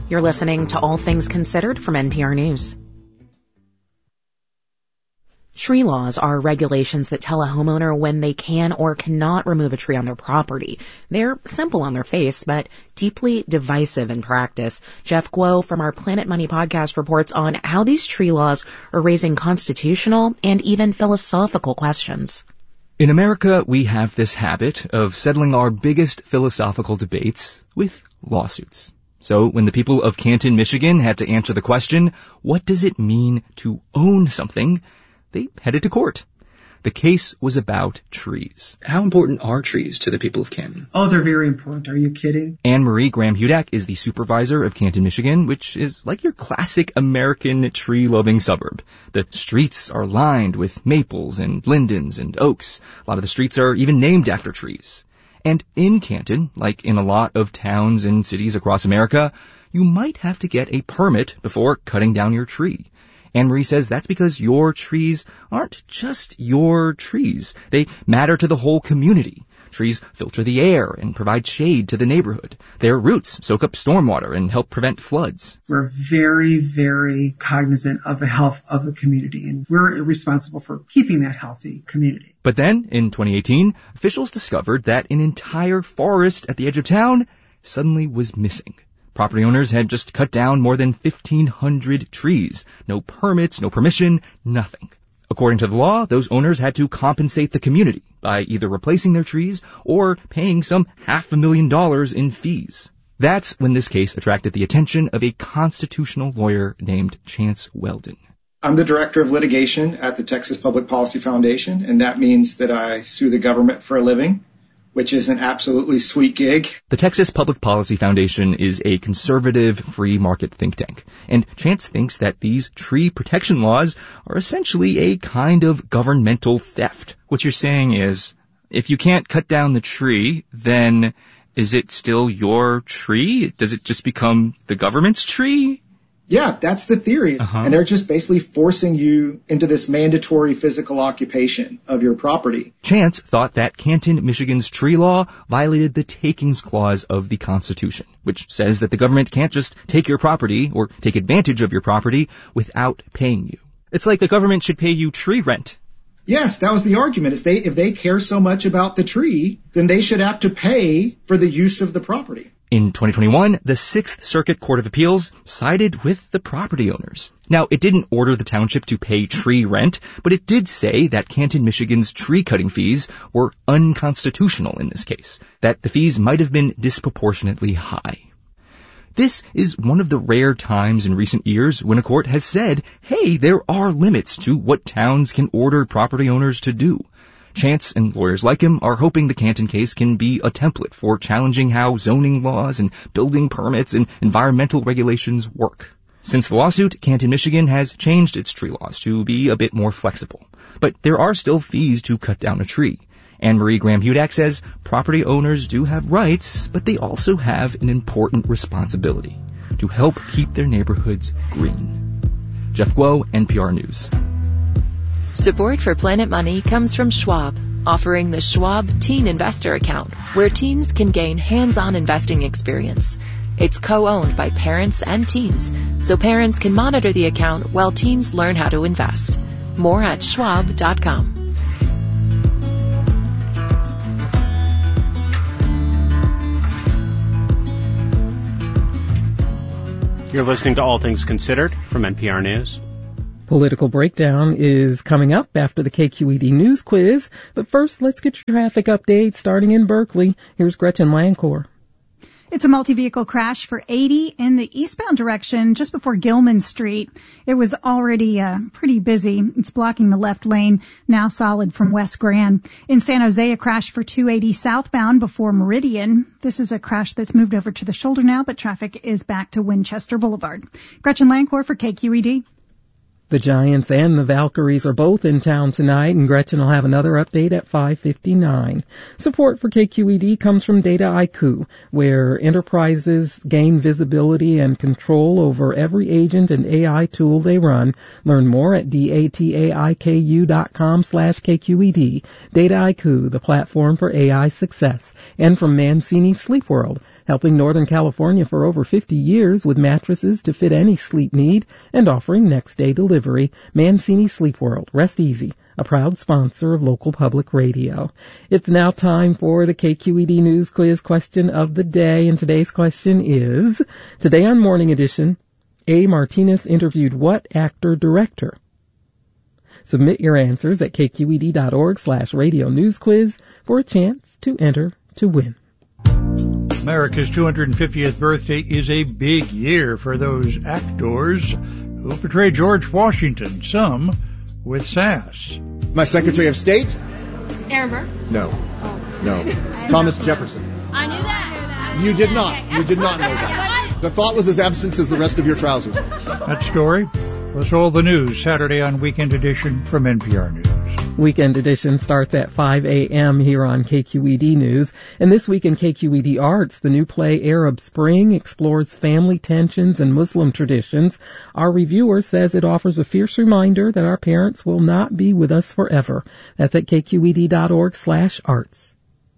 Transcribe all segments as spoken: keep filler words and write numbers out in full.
You're listening to All Things Considered from N P R News. Tree laws are regulations that tell a homeowner when they can or cannot remove a tree on their property. They're simple on their face, but deeply divisive in practice. Jeff Guo from our Planet Money podcast reports on how these tree laws are raising constitutional and even philosophical questions. In America, we have this habit of settling our biggest philosophical debates with lawsuits. So when the people of Canton, Michigan had to answer the question, what does it mean to own something, they headed to court. The case was about trees. How important are trees to the people of Canton? Oh, they're very important. Are you kidding? Anne-Marie Graham-Hudak is the supervisor of Canton, Michigan, which is like your classic American tree-loving suburb. The streets are lined with maples and lindens and oaks. A lot of the streets are even named after trees. And in Canton, like in a lot of towns and cities across America, you might have to get a permit before cutting down your tree. Anne-Marie says that's because your trees aren't just your trees. They matter to the whole community. Trees filter the air and provide shade to the neighborhood. Their roots soak up stormwater and help prevent floods. We're very, very cognizant of the health of the community, and we're responsible for keeping that healthy community. But then, in twenty eighteen, officials discovered that an entire forest at the edge of town suddenly was missing. Property owners had just cut down more than fifteen hundred trees. No permits, no permission, nothing. According to the law, those owners had to compensate the community by either replacing their trees or paying some half a million dollars in fees. That's when this case attracted the attention of a constitutional lawyer named Chance Weldon. I'm the director of litigation at the Texas Public Policy Foundation, and that means that I sue the government for a living, which is an absolutely sweet gig. The Texas Public Policy Foundation is a conservative free market think tank, and Chance thinks that these tree protection laws are essentially a kind of governmental theft. What you're saying is, if you can't cut down the tree, then is it still your tree? Does it just become the government's tree? Yeah, that's the theory. Uh-huh. And they're just basically forcing you into this mandatory physical occupation of your property. Chance thought that Canton, Michigan's tree law violated the takings clause of the Constitution, which says that the government can't just take your property or take advantage of your property without paying you. It's like the government should pay you tree rent. Yes, that was the argument. Is they, if they care so much about the tree, then they should have to pay for the use of the property. In twenty twenty-one, the Sixth Circuit Court of Appeals sided with the property owners. Now, it didn't order the township to pay tree rent, but it did say that Canton, Michigan's tree cutting fees were unconstitutional in this case, that the fees might have been disproportionately high. This is one of the rare times in recent years when a court has said, hey, there are limits to what towns can order property owners to do. Chance and lawyers like him are hoping the Canton case can be a template for challenging how zoning laws and building permits and environmental regulations work. Since the lawsuit, Canton, Michigan has changed its tree laws to be a bit more flexible. But there are still fees to cut down a tree. Anne-Marie Graham-Hudak says property owners do have rights, but they also have an important responsibility to help keep their neighborhoods green. Jeff Guo, N P R News. Support for Planet Money comes from Schwab, offering the Schwab Teen Investor Account, where teens can gain hands-on investing experience. It's co-owned by parents and teens, so parents can monitor the account while teens learn how to invest. More at schwab dot com. You're listening to All Things Considered from N P R News. Political Breakdown is coming up after the K Q E D News Quiz. But first, let's get your traffic update starting in Berkeley. Here's Gretchen Lancourt. It's a multi-vehicle crash for eighty in the eastbound direction just before Gilman Street. It was already uh, pretty busy. It's blocking the left lane, now solid from West Grand. In San Jose, a crash for two eighty southbound before Meridian. This is a crash that's moved over to the shoulder now, but traffic is back to Winchester Boulevard. Gretchen Lancourt for K Q E D. The Giants and the Valkyries are both in town tonight, and Gretchen will have another update at five fifty-nine. Support for K Q E D comes from Dataiku, where enterprises gain visibility and control over every agent and A I tool they run. Learn more at dataiku dot com slash KQED. Dataiku, the platform for A I success. And from Mancini Sleep World, helping Northern California for over fifty years with mattresses to fit any sleep need and offering next-day delivery. Mancini Sleep World. Rest easy. A proud sponsor of local public radio. It's now time for the K Q E D News Quiz question of the day, and today's question is, today on Morning Edition, A. Martinez interviewed what actor-director? Submit your answers at kqed dot org slash radio news quiz for a chance to enter to win. America's two hundred fiftieth birthday is a big year for those actors who portray George Washington, some with sass. My Secretary of State? Aaron Burr? No. Oh. No. Thomas Jefferson. I knew that. You did not. You did not know that. The thought was as absent as the rest of your trousers. That story plus all the news Saturday on Weekend Edition from N P R News. Weekend Edition starts at five a.m. here on K Q E D News. And this week in K Q E D Arts, the new play Arab Spring explores family tensions and Muslim traditions. Our reviewer says it offers a fierce reminder that our parents will not be with us forever. That's at kqed dot org slash arts.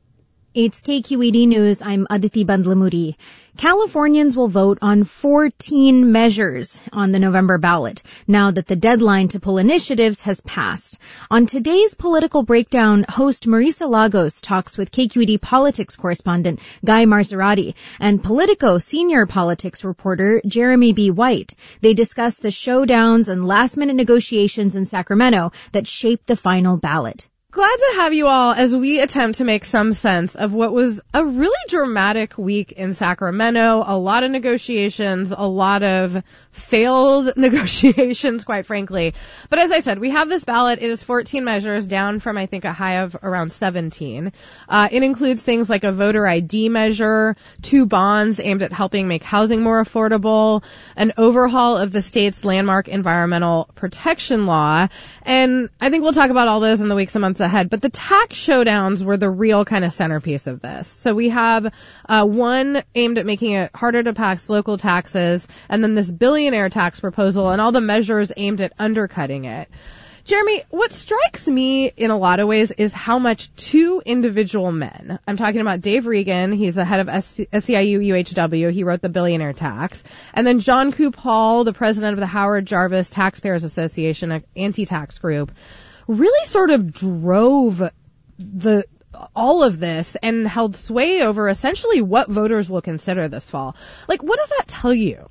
It's K Q E D News. I'm Aditi Bandlamudi. Californians will vote on fourteen measures on the November ballot now that the deadline to pull initiatives has passed. On today's Political Breakdown, host Marisa Lagos talks with K Q E D politics correspondent Guy Marzorati and Politico senior politics reporter Jeremy B. White. They discuss the showdowns and last-minute negotiations in Sacramento that shaped the final ballot. Glad to have you all as we attempt to make some sense of what was a really dramatic week in Sacramento. A lot of negotiations, a lot of failed negotiations, quite frankly. But as I said, we have this ballot. It is fourteen measures, down from, I think, a high of around seventeen. Uh, it includes things like a voter I D measure, two bonds aimed at helping make housing more affordable, an overhaul of the state's landmark environmental protection law. And I think we'll talk about all those in the weeks and months ahead, but the tax showdowns were the real kind of centerpiece of this. So we have uh, one aimed at making it harder to pass local taxes, and then this billionaire tax proposal and all the measures aimed at undercutting it. Jeremy, what strikes me in a lot of ways is how much two individual men, I'm talking about Dave Regan, he's the head of S C I U U H W, he wrote the billionaire tax, and then John Kupal, the president of the Howard Jarvis Taxpayers Association, an anti-tax group, really sort of drove the all of this and held sway over essentially what voters will consider this fall. Like, what does that tell you?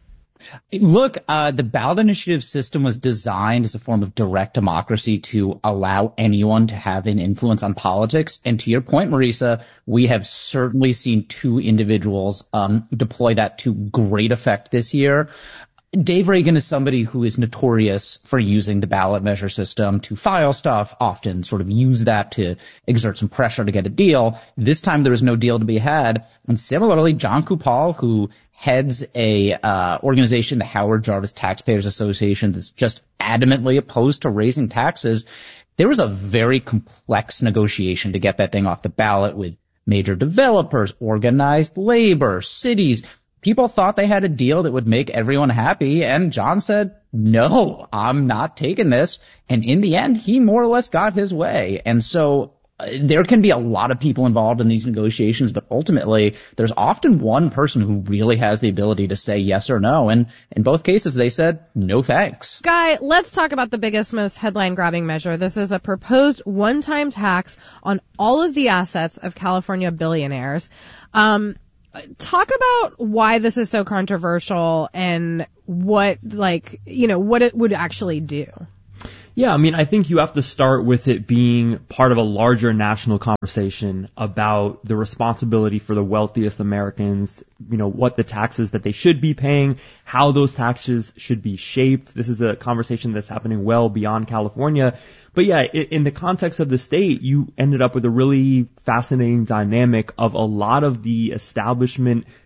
Look, uh, the ballot initiative system was designed as a form of direct democracy to allow anyone to have an influence on politics. And to your point, Marisa, we have certainly seen two individuals um, deploy that to great effect this year. Dave Regan is somebody who is notorious for using the ballot measure system to file stuff, often sort of use that to exert some pressure to get a deal. This time there was no deal to be had. And similarly, John Kupal, who heads a uh organization, the Howard Jarvis Taxpayers Association, that's just adamantly opposed to raising taxes, there was a very complex negotiation to get that thing off the ballot with major developers, organized labor, cities. People thought they had a deal that would make everyone happy, and John said, no, I'm not taking this. And in the end, he more or less got his way. And so uh, there can be a lot of people involved in these negotiations, but ultimately there's often one person who really has the ability to say yes or no. And in both cases, they said, no thanks. Guy, let's talk about the biggest, most headline-grabbing measure. This is a proposed one-time tax on all of the assets of California billionaires. Um, Talk about why this is so controversial and what, like, you know, what it would actually do. Yeah, I mean, I think you have to start with it being part of a larger national conversation about the responsibility for the wealthiest Americans, you know, what the taxes that they should be paying, how those taxes should be shaped. This is a conversation that's happening well beyond California. But yeah, in the context of the state, you ended up with a really fascinating dynamic of a lot of the establishment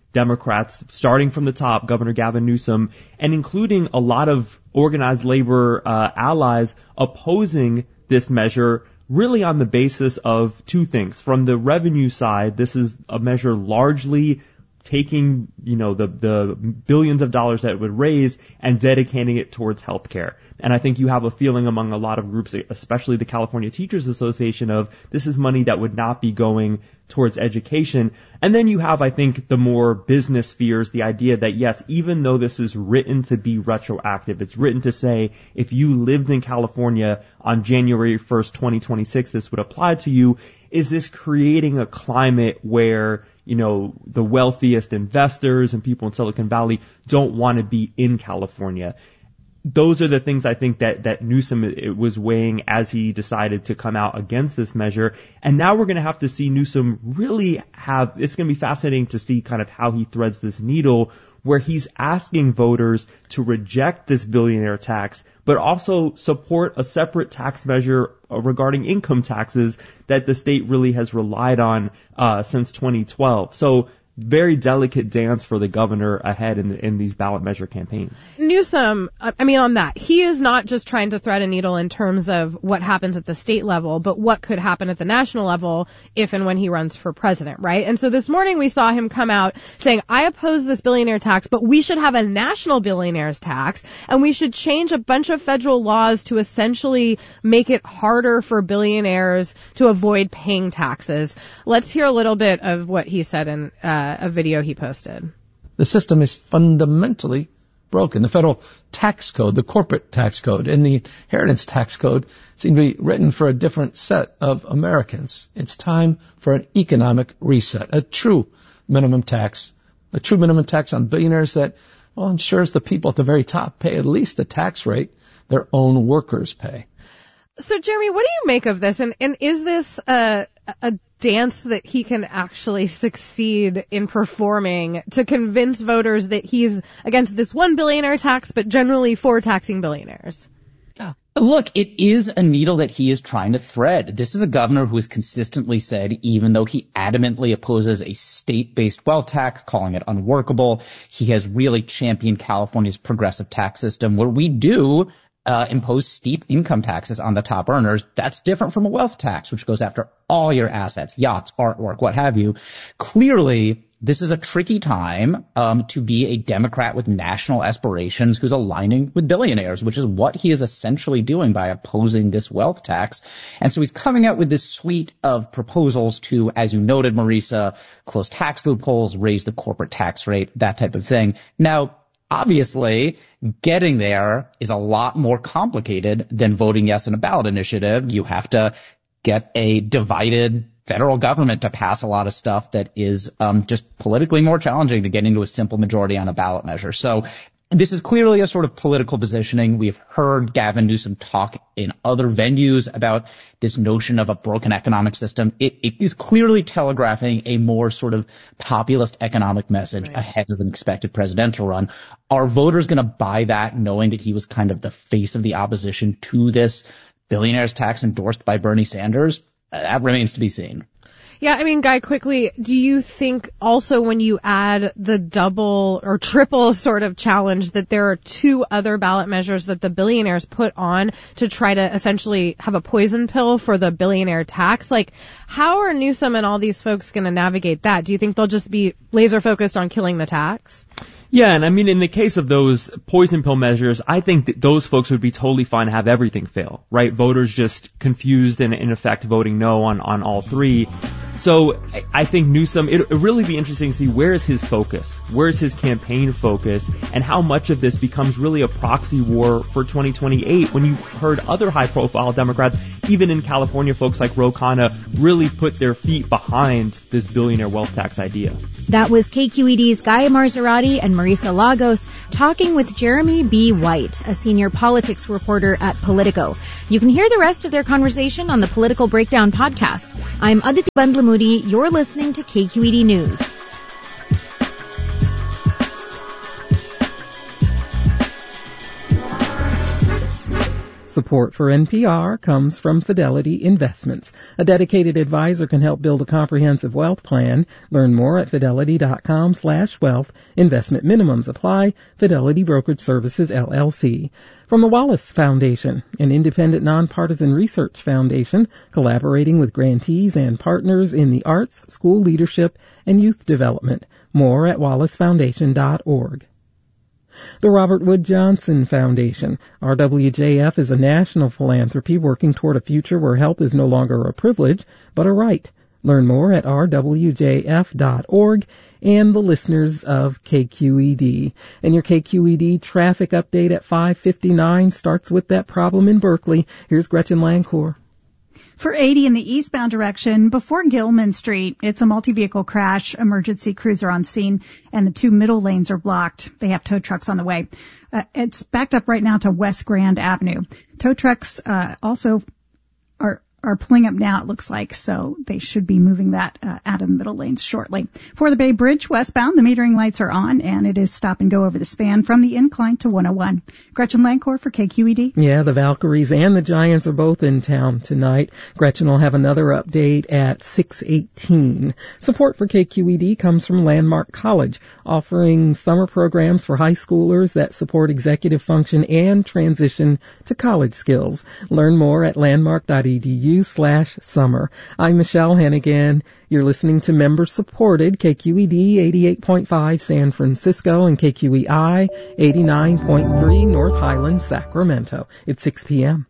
Democrats, starting from the top, Governor Gavin Newsom, and including a lot of organized labor uh, allies opposing this measure, really on the basis of two things. From the revenue side, this is a measure largely taking, you know, the, the billions of dollars that it would raise and dedicating it towards healthcare. And I think you have a feeling among a lot of groups, especially the California Teachers Association, of this is money that would not be going towards education. And then you have, I think, the more business fears, the idea that, yes, even though this is written to be retroactive, it's written to say if you lived in California on January first, twenty twenty-six, this would apply to you. Is this creating a climate where, you know, the wealthiest investors and people in Silicon Valley don't want to be in California? Those are the things I think that, that Newsom was weighing as he decided to come out against this measure. And now we're going to have to see Newsom really have, it's going to be fascinating to see kind of how he threads this needle, where he's asking voters to reject this billionaire tax, but also support a separate tax measure regarding income taxes that the state really has relied on uh, since twenty twelve. So very delicate dance for the governor ahead in, in these ballot measure campaigns. Newsom, I mean, on that, he is not just trying to thread a needle in terms of what happens at the state level, but what could happen at the national level if and when he runs for president, right? And so this morning we saw him come out saying, I oppose this billionaire tax, but we should have a national billionaires tax, and we should change a bunch of federal laws to essentially make it harder for billionaires to avoid paying taxes. Let's hear a little bit of what he said in uh, a video he posted. The system is fundamentally broken. The federal tax code, the corporate tax code, and the inheritance tax code seem to be written for a different set of Americans. It's time for an economic reset, a true minimum tax, a true minimum tax on billionaires that, well, ensures the people at the very top pay at least the tax rate their own workers pay. So, Jeremy, what do you make of this? And, and is this a, a dance that he can actually succeed in performing to convince voters that he's against this one billionaire tax, but generally for taxing billionaires? Yeah. Look, it is a needle that he is trying to thread. This is a governor who has consistently said, even though he adamantly opposes a state-based wealth tax, calling it unworkable, he has really championed California's progressive tax system, where we do Uh, impose steep income taxes on the top earners. That's different from a wealth tax, which goes after all your assets, yachts, artwork, what have you. Clearly, this is a tricky time um, to be a Democrat with national aspirations who's aligning with billionaires, which is what he is essentially doing by opposing this wealth tax. And so he's coming out with this suite of proposals to, as you noted, Marisa, close tax loopholes, raise the corporate tax rate, that type of thing. Now, obviously, getting there is a lot more complicated than voting yes in a ballot initiative. You have to get a divided federal government to pass a lot of stuff that is um, just politically more challenging than getting to a simple majority on a ballot measure. So this is clearly a sort of political positioning. We've heard Gavin Newsom talk in other venues about this notion of a broken economic system. It, it is clearly telegraphing a more sort of populist economic message right ahead of an expected presidential run. Are voters going to buy that, knowing that he was kind of the face of the opposition to this billionaires tax endorsed by Bernie Sanders? That remains to be seen. Yeah, I mean, Guy, quickly, do you think also when you add the double or triple sort of challenge that there are two other ballot measures that the billionaires put on to try to essentially have a poison pill for the billionaire tax? Like, how are Newsom and all these folks going to navigate that? Do you think they'll just be laser focused on killing the tax? Yeah, and I mean, in the case of those poison pill measures, I think that those folks would be totally fine to have everything fail, right? Voters just confused and, in effect, voting no on, on all three. So I think Newsom, it would really be interesting to see where is his focus, where is his campaign focus, and how much of this becomes really a proxy war for twenty twenty-eight when you've heard other high-profile Democrats, even in California, folks like Ro Khanna, really put their feet behind this billionaire wealth tax idea. That was K Q E D's Guy Marzorati and Marisa Lagos talking with Jeremy B. White, a senior politics reporter at Politico. You can hear the rest of their conversation on the Political Breakdown podcast. I'm Aditi Bandlamudi. You're listening to K Q E D News. Support for N P R comes from Fidelity Investments. A dedicated advisor can help build a comprehensive wealth plan. Learn more at fidelity.com slash wealth. Investment minimums apply. Fidelity Brokerage Services, L L C. From the Wallace Foundation, an independent nonpartisan research foundation collaborating with grantees and partners in the arts, school leadership, and youth development. More at wallace foundation dot org. The Robert Wood Johnson Foundation. R W J F is a national philanthropy working toward a future where health is no longer a privilege, but a right. Learn more at r w j f dot org and the listeners of K Q E D. And your K Q E D traffic update at five fifty-nine starts with that problem in Berkeley. Here's Gretchen Lancourt. For eighty in the eastbound direction, before Gilman Street, it's a multi-vehicle crash, emergency crews are on scene, and the two middle lanes are blocked. They have tow trucks on the way. Uh, it's backed up right now to West Grand Avenue. Tow trucks uh, also are are pulling up now, it looks like, so they should be moving that uh, out of the middle lanes shortly. For the Bay Bridge westbound, the metering lights are on, and it is stop and go over the span from the incline to one oh one. Gretchen Lancourt for K Q E D. Yeah, the Valkyries and the Giants are both in town tonight. Gretchen will have another update at six eighteen. Support for K Q E D comes from Landmark College, offering summer programs for high schoolers that support executive function and transition to college skills. Learn more at landmark dot e d u slash summer. I'm Michelle Hennigan. You're listening to member-supported K Q E D eighty-eight point five San Francisco and K Q E I eighty-nine point three North Highland, Sacramento. It's six p.m.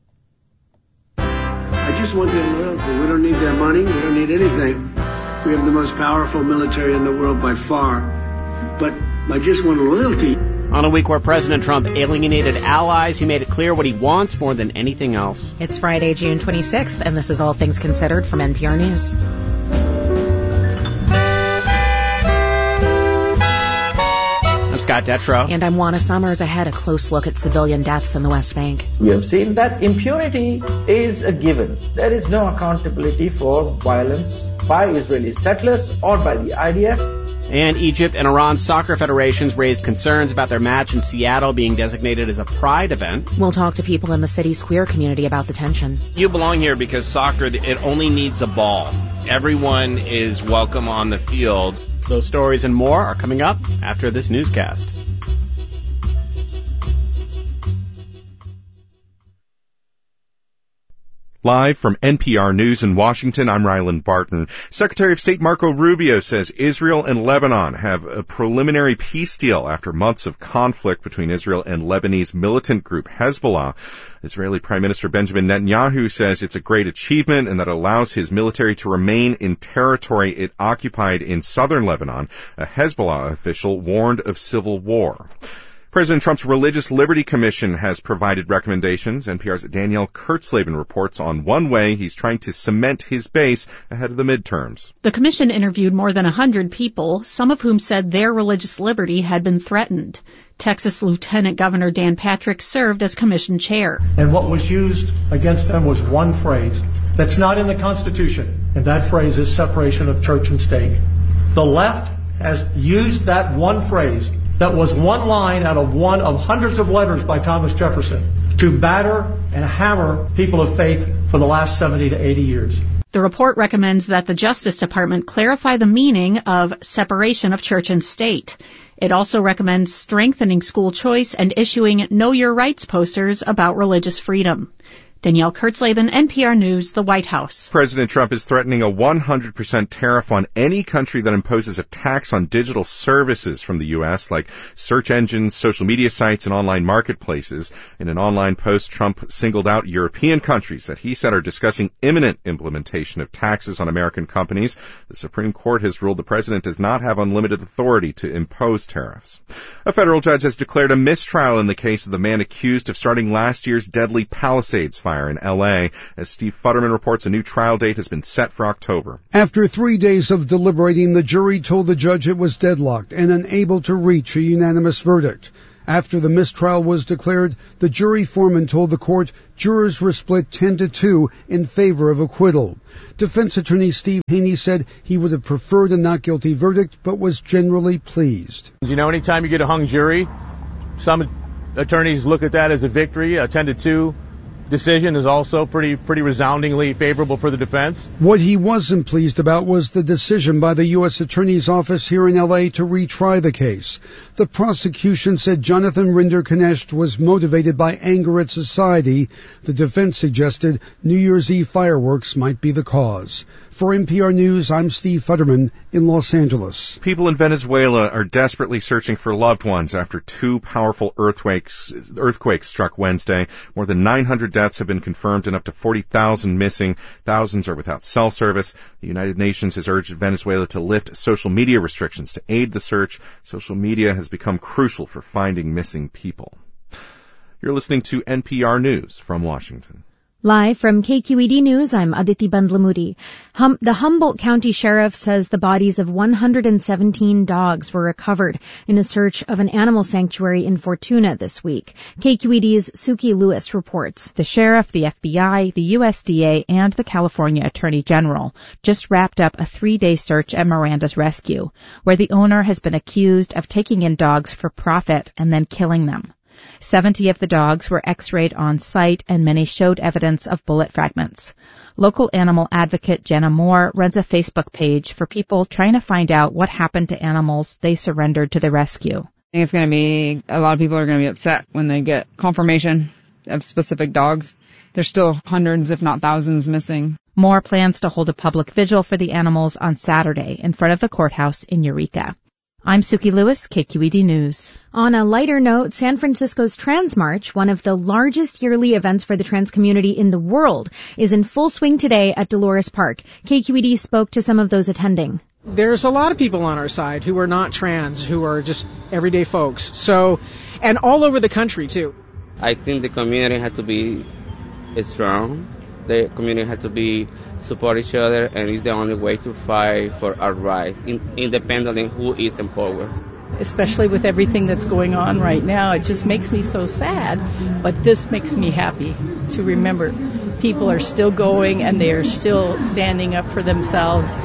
I just want their loyalty. We don't need their money. We don't need anything. We have the most powerful military in the world by far. But I just want loyalty. On a week where President Trump alienated allies, he made it clear what he wants more than anything else. It's Friday, June twenty-sixth, and this is All Things Considered from N P R News. I'm Scott Detrow. And I'm Juana Summers. Ahead, a close look at civilian deaths in the West Bank. We have seen that impunity is a given. There is no accountability for violence by Israeli settlers or by the I D F. And Egypt and Iran soccer federations raised concerns about their match in Seattle being designated as a pride event. We'll talk to people in the city's queer community about the tension. You belong here because soccer, it only needs a ball. Everyone is welcome on the field. Those stories and more are coming up after this newscast. Live from N P R News in Washington, I'm Ryland Barton. Secretary of State Marco Rubio says Israel and Lebanon have a preliminary peace deal after months of conflict between Israel and Lebanese militant group Hezbollah. Israeli Prime Minister Benjamin Netanyahu says it's a great achievement and that allows his military to remain in territory it occupied in southern Lebanon. A Hezbollah official warned of civil war. President Trump's Religious Liberty Commission has provided recommendations. N P R's Danielle Kurtzleben reports on one way he's trying to cement his base ahead of the midterms. The commission interviewed more than one hundred people, some of whom said their religious liberty had been threatened. Texas Lieutenant Governor Dan Patrick served as commission chair. And what was used against them was one phrase that's not in the Constitution, and that phrase is separation of church and state. The left has used that one phrase that was one line out of one of hundreds of letters by Thomas Jefferson to batter and hammer people of faith for the last seventy to eighty years. The report recommends that the Justice Department clarify the meaning of separation of church and state. It also recommends strengthening school choice and issuing Know Your Rights posters about religious freedom. Danielle Kurtzleben, N P R News, the White House. President Trump is threatening a one hundred percent tariff on any country that imposes a tax on digital services from the U S, like search engines, social media sites, and online marketplaces. In an online post, Trump singled out European countries that he said are discussing imminent implementation of taxes on American companies. The Supreme Court has ruled the president does not have unlimited authority to impose tariffs. A federal judge has declared a mistrial in the case of the man accused of starting last year's deadly Palisades fire in L A. As Steve Futterman reports, a new trial date has been set for October. After three days of deliberating, the jury told the judge it was deadlocked and unable to reach a unanimous verdict. After the mistrial was declared, the jury foreman told the court jurors were split ten to two in favor of acquittal. Defense attorney Steve Haney said he would have preferred a not guilty verdict, but was generally pleased. You know, anytime you get a hung jury, some attorneys look at that as a victory, a ten to two. decision is also pretty pretty resoundingly favorable for the defense. What he wasn't pleased about was the decision by the U S Attorney's Office here in L A to retry the case. The prosecution said Jonathan Rinder-Knecht was motivated by anger at society. The defense suggested New Year's Eve fireworks might be the cause. For N P R News, I'm Steve Futterman in Los Angeles. People in Venezuela are desperately searching for loved ones after two powerful earthquakes earthquakes struck Wednesday. More than nine hundred deaths have been confirmed and up to forty thousand missing. Thousands are without cell service. The United Nations has urged Venezuela to lift social media restrictions to aid the search. Social media has become crucial for finding missing people. You're listening to N P R News from Washington. Live from K Q E D News, I'm Aditi Bandlamudi. Hum- the Humboldt County Sheriff says the bodies of one hundred seventeen dogs were recovered in a search of an animal sanctuary in Fortuna this week. K Q E D's Suki Lewis reports. The sheriff, the F B I, the U S D A, and the California Attorney General just wrapped up a three-day search at Miranda's Rescue, where the owner has been accused of taking in dogs for profit and then killing them. Seventy of the dogs were x-rayed on site and many showed evidence of bullet fragments. Local animal advocate Jenna Moore runs a Facebook page for people trying to find out what happened to animals they surrendered to the rescue. I think it's going to be, a lot of people are going to be upset when they get confirmation of specific dogs. There's still hundreds, if not thousands, missing. Moore plans to hold a public vigil for the animals on Saturday in front of the courthouse in Eureka. I'm Suki Lewis, K Q E D News. On a lighter note, San Francisco's Trans March, one of the largest yearly events for the trans community in the world, is in full swing today at Dolores Park. K Q E D spoke to some of those attending. There's a lot of people on our side who are not trans, who are just everyday folks. So, and all over the country, too. I think the community has to be strong. The community has to be support each other, and it's the only way to fight for our rights, in, independently of who is in power. Especially with everything that's going on right now, it just makes me so sad, but this makes me happy to remember people are still going and they are still standing up for themselves.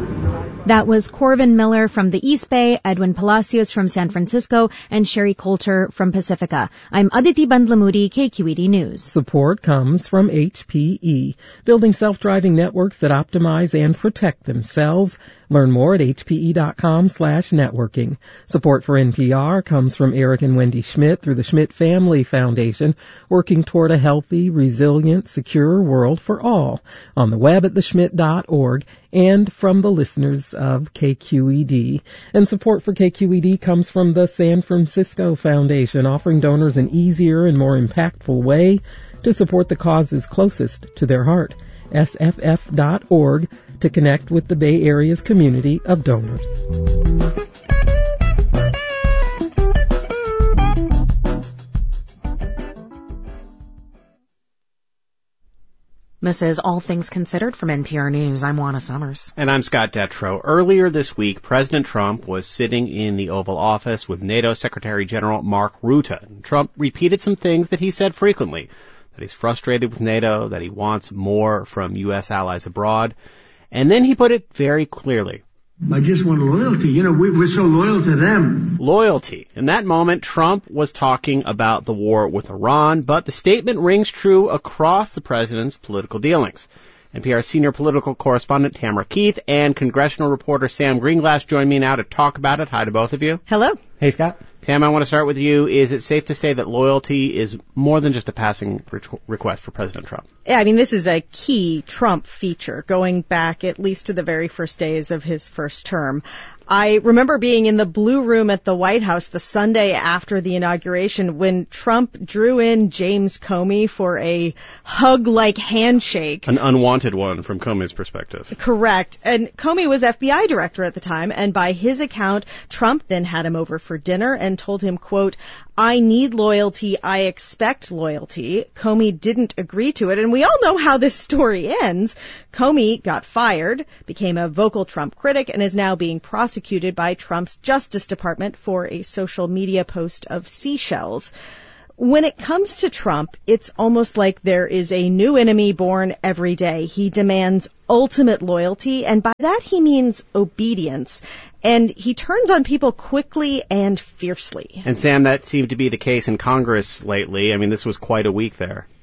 That was Corvin Miller from the East Bay, Edwin Palacios from San Francisco, and Sherry Coulter from Pacifica. I'm Aditi Bandlamudi, K Q E D News. Support comes from H P E, building self-driving networks that optimize and protect themselves. Learn more at hpe.com slash networking. Support for N P R comes from Eric and Wendy Schmidt through the Schmidt Family Foundation, working toward a healthy, resilient, secure world for all. On the web at the schmidt dot org, and from the listeners of K Q E D. And support for K Q E D comes from the San Francisco Foundation, offering donors an easier and more impactful way to support the causes closest to their heart. S F F dot org to connect with the Bay Area's community of donors. This is All Things Considered from N P R News. I'm Juana Summers. And I'm Scott Detrow. Earlier this week, President Trump was sitting in the Oval Office with NATO Secretary General Mark Rutte. Trump repeated some things that he said frequently, that he's frustrated with NATO, that he wants more from U S allies abroad. And then he put it very clearly. I just want loyalty. You know, we, we're so loyal to them. Loyalty. In that moment, Trump was talking about the war with Iran, but the statement rings true across the president's political dealings. N P R senior political correspondent Tamara Keith and congressional reporter Sam Greenglass join me now to talk about it. Hi to both of you. Hello. Hey, Scott. Tam, I want to start with you. Is it safe to say that loyalty is more than just a passing re- request for President Trump? Yeah, I mean, this is a key Trump feature going back at least to the very first days of his first term. I remember being in the Blue Room at the White House the Sunday after the inauguration when Trump drew in James Comey for a hug-like handshake. An unwanted one from Comey's perspective. Correct. And Comey was F B I director at the time, and by his account, Trump then had him over for dinner and told him, quote, I need loyalty, I expect loyalty. Comey didn't agree to it, and we all know how this story ends. Comey got fired, became a vocal Trump critic, and is now being prosecuted by Trump's Justice Department for a social media post of seashells. When it comes to Trump, it's almost like there is a new enemy born every day. He demands ultimate loyalty, and by that he means obedience. And he turns on people quickly and fiercely. And Sam, that seemed to be the case in Congress lately. I mean, this was quite a week there.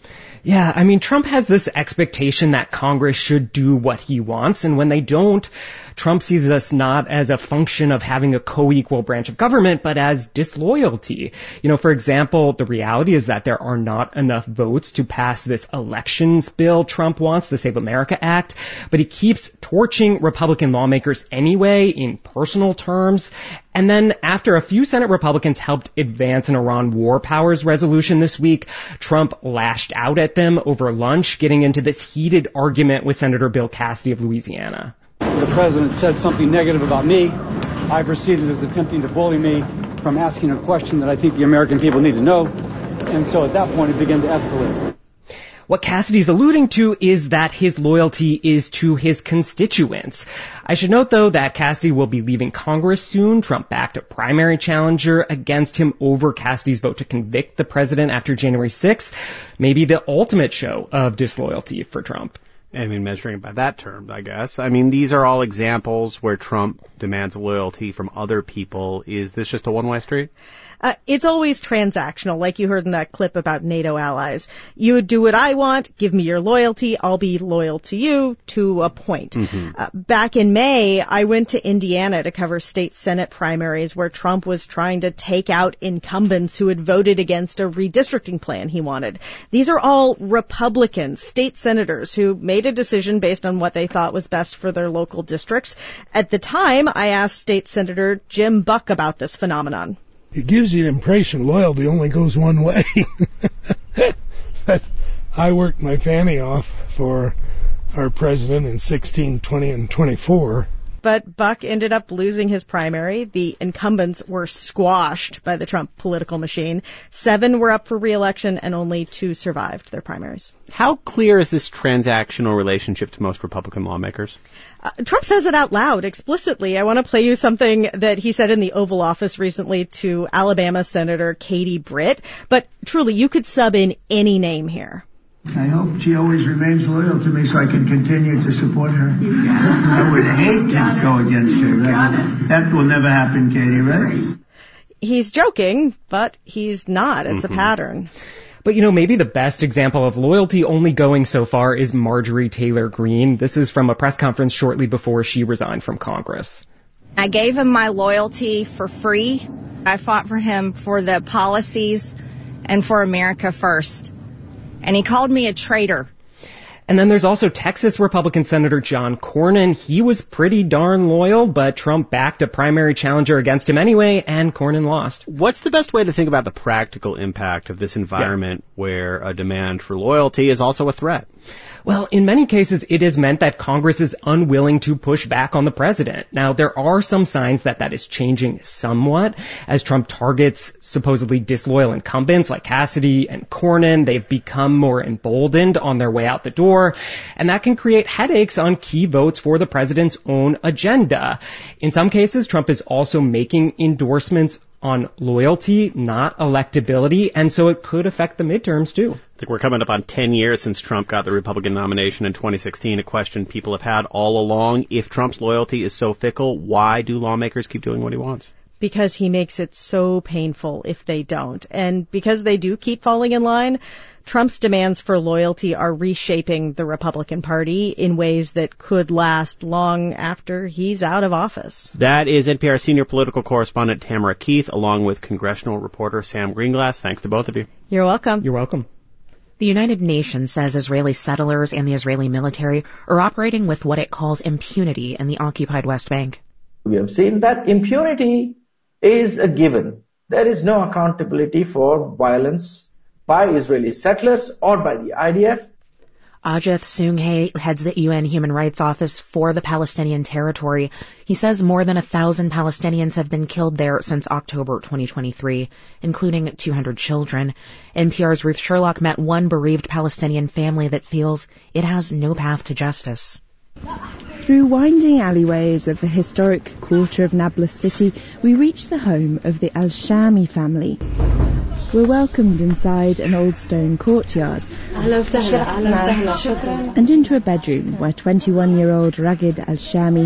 Yeah, I mean, Trump has this expectation that Congress should do what he wants, and when they don't, Trump sees us not as a function of having a co-equal branch of government, but as disloyalty. You know, for example, the reality is that there are not enough votes to pass this elections bill Trump wants, the Save America Act, but he keeps torching Republican lawmakers anyway in personal terms. And then after a few Senate Republicans helped advance an Iran war powers resolution this week, Trump lashed out at them over lunch, getting into this heated argument with Senator Bill Cassidy of Louisiana. The president said something negative about me. I perceived it as attempting to bully me from asking a question that I think the American people need to know. And so at that point, it began to escalate. What Cassidy's alluding to is that his loyalty is to his constituents. I should note, though, that Cassidy will be leaving Congress soon. Trump backed a primary challenger against him over Cassidy's vote to convict the president after January sixth. Maybe the ultimate show of disloyalty for Trump. I mean, measuring by that term, I guess. I mean, these are all examples where Trump demands loyalty from other people. Is this just a one-way street? Uh, it's always transactional, like you heard in that clip about NATO allies. You do what I want, give me your loyalty, I'll be loyal to you to a point. Mm-hmm. Uh, back in May, I went to Indiana to cover state Senate primaries where Trump was trying to take out incumbents who had voted against a redistricting plan he wanted. These are all Republican state senators who made a decision based on what they thought was best for their local districts. At the time, I asked State Senator Jim Buck about this phenomenon. It gives you the impression loyalty only goes one way. But I worked my fanny off for our president in sixteen, twenty, and twenty-four. But Buck ended up losing his primary. The incumbents were squashed by the Trump political machine. Seven were up for re-election and only two survived their primaries. How clear is this transactional relationship to most Republican lawmakers? Uh, Trump says it out loud, explicitly. I want to play you something that he said in the Oval Office recently to Alabama Senator Katie Britt. But truly, you could sub in any name here. I hope she always remains loyal to me so I can continue to support her. I would hate to go against her. That, that will never happen, Katie, right? He's joking, but he's not. It's mm-hmm. a pattern. But, you know, maybe the best example of loyalty only going so far is Marjorie Taylor Greene. This is from a press conference shortly before she resigned from Congress. I gave him my loyalty for free. I fought for him for the policies and for America first. And he called me a traitor. And then there's also Texas Republican Senator John Cornyn. He was pretty darn loyal, but Trump backed a primary challenger against him anyway, and Cornyn lost. What's the best way to think about the practical impact of this environment yeah. where a demand for loyalty is also a threat? Well, in many cases, it has meant that Congress is unwilling to push back on the president. Now, there are some signs that that is changing somewhat as Trump targets supposedly disloyal incumbents like Cassidy and Cornyn. They've become more emboldened on their way out the door, and that can create headaches on key votes for the president's own agenda. In some cases, Trump is also making endorsements on loyalty, not electability, and so it could affect the midterms, too. I think we're coming up on ten years since Trump got the Republican nomination in twenty sixteen, a question people have had all along. If Trump's loyalty is so fickle, why do lawmakers keep doing what he wants? Because he makes it so painful if they don't. And because they do keep falling in line, Trump's demands for loyalty are reshaping the Republican Party in ways that could last long after he's out of office. That is N P R senior political correspondent Tamara Keith, along with congressional reporter Sam Greenglass. Thanks to both of you. You're welcome. You're welcome. The United Nations says Israeli settlers and the Israeli military are operating with what it calls impunity in the occupied West Bank. We have seen that impunity is a given. There is no accountability for violence by Israeli settlers or by the I D F. Ajith Sunghae heads the U N Human Rights Office for the Palestinian territory. He says more than a thousand Palestinians have been killed there since October twenty twenty-three, including two hundred children. N P R's Ruth Sherlock met one bereaved Palestinian family that feels it has no path to justice. Through winding alleyways of the historic quarter of Nablus city, we reach the home of the Al-Shami family. We're welcomed inside an old stone courtyard and into a bedroom where twenty-one-year-old Raghid Al-Shami